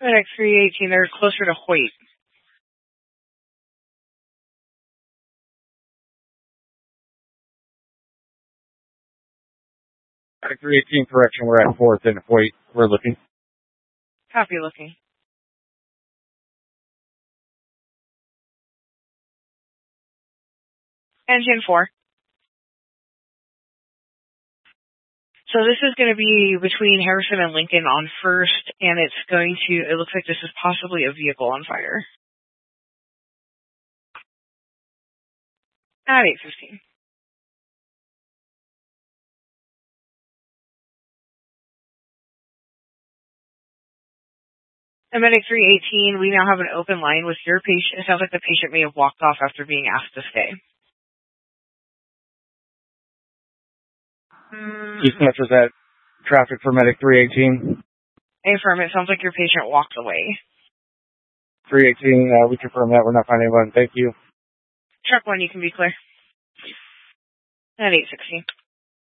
Medic 318, they're closer to Hoyt. Medic 318, correction, we're at 4th and Hoyt. We're looking. Copy, looking. Engine 4. So this is going to be between Harrison and Lincoln on 1st, and it looks like this is possibly a vehicle on fire. At 8:15. And Medic 318, we now have an open line with your patient. It sounds like the patient may have walked off after being asked to stay. Dispatch, is that traffic for Medic 318? Affirm, it sounds like your patient walked away. 318, we confirm that. We're not finding anyone. Thank you. Truck 1, you can be clear. At 8:16.